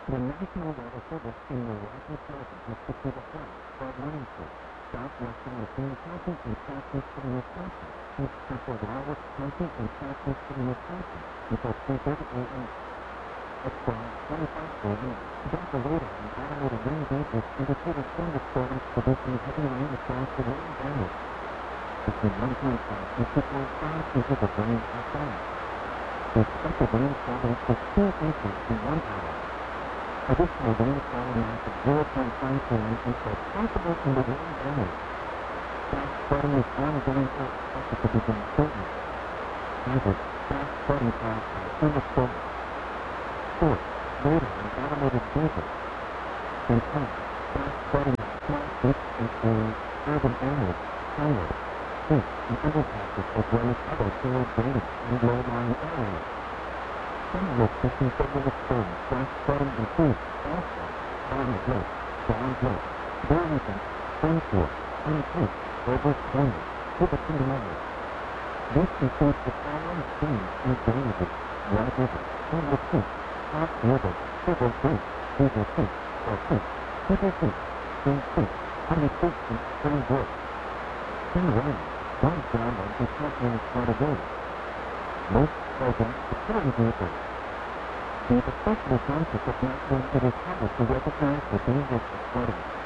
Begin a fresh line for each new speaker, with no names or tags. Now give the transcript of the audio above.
The National Weather Service in Milwaukee, Kansas has issued a flash flood warning for southwestern Licking County and southeastern Wisconsin, east central Warwick County and southeastern Wisconsin until 2:30 a.m. At 12:25 a.m., Dr. Radar and automated rain gauges indicated thunderstorms producing heavy rain across the Northern Valley. Between 1.5 and 2.5 inches of rain are falling. The expected rainfall rate is 2 inches in 1 hour. Additional rainfall amounts of 0.5 inches are possible in the Northern Valley. Flash flooding is ongoing or expected to begin shortly. Hazard, flash flooding caused by thunderstorms. Source, radar and automated gauges. Intent, flash flooding of small creeks include urban areas, highways, streets, and underpasses, as well as other field drainage and low-lying areas. Some locations that will experience flash flooding include also Bonnet Lake, Bond Lake, Burlington, Springfield, Uncreek, Roberts Corner, Tiverton Road. This includes the following streams and drainages: White River, Silver Creek, Hot River, Silver Creek, Beaver Creek, Or Creek, Silver Creek, Spring Creek, Honey Creek, and Spring Brook. Spring rain runs down on the continental part of road. Most programs supporting vehicles. Be especially conscious of not being it is habit to recognize the dangers of flooding.